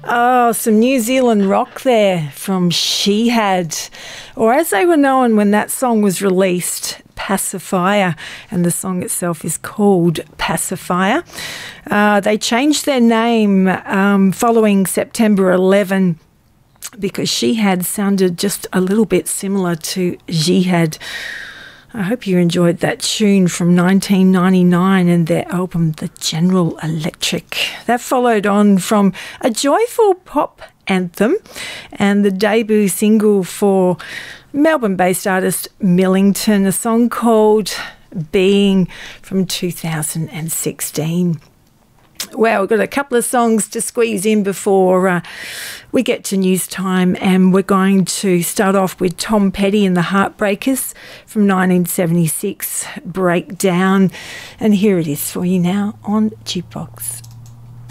Oh, some New Zealand rock there from Shihad, or as they were known when that song was released, Pacifier, and the song itself is called Pacifier. They changed their name following September 11 because Shihad sounded just a little bit similar to Jihad. I hope you enjoyed that tune from 1999 and their album The General Electric. That followed on from a joyful pop anthem and the debut single for Melbourne-based artist Millington, a song called Being from 2016. Well, we've got a couple of songs to squeeze in before we get to news time, and we're going to start off with Tom Petty and the Heartbreakers from 1976, Breakdown, and here it is for you now on Jukebox.